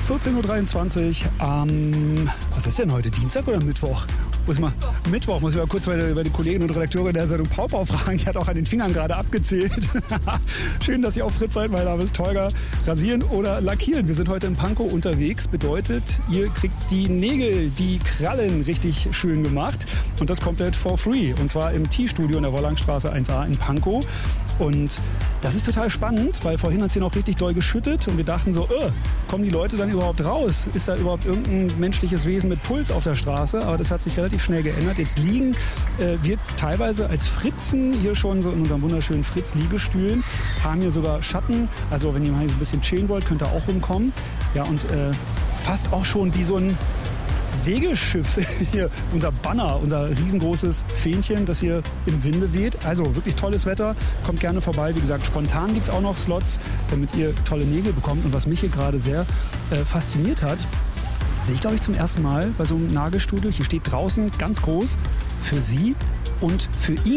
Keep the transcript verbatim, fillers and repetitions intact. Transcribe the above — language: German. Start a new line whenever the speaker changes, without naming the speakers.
vierzehn Uhr dreiundzwanzig am, ähm, was ist denn heute, Dienstag oder Mittwoch? Muss ich mal, Mittwoch, muss ich mal kurz meine, meine Kollegin und Redakteurin der Sendung Paupau fragen. Die hat auch an den Fingern gerade abgezählt. Schön, dass ihr auf Fritz seid. Mein Name ist Tolga. Rasieren oder lackieren. Wir sind heute in Pankow unterwegs. Bedeutet, ihr kriegt die Nägel, die Krallen richtig schön gemacht. Und das komplett for free. Und zwar im T-Studio in der Wollangstraße eins a in Pankow. Und das ist total spannend, weil vorhin hat es hier noch richtig doll geschüttet und wir dachten so, öh, kommen die Leute dann überhaupt raus? Ist da überhaupt irgendein menschliches Wesen mit Puls auf der Straße? Aber das hat sich relativ schnell geändert. Jetzt liegen äh, wir teilweise als Fritzen hier schon so in unseren wunderschönen Fritz-Liegestühlen, haben hier sogar Schatten. Also wenn ihr mal so ein bisschen chillen wollt, könnt ihr auch rumkommen. Ja, und äh, fast auch schon wie so ein Segelschiff, hier unser Banner, unser riesengroßes Fähnchen, das hier im Winde weht. Also wirklich tolles Wetter, kommt gerne vorbei. Wie gesagt, spontan gibt es auch noch Slots, damit ihr tolle Nägel bekommt. Und was mich hier gerade sehr äh, fasziniert hat, sehe ich glaube ich zum ersten Mal bei so einem Nagelstudio. Hier steht draußen ganz groß für Sie und für ihn.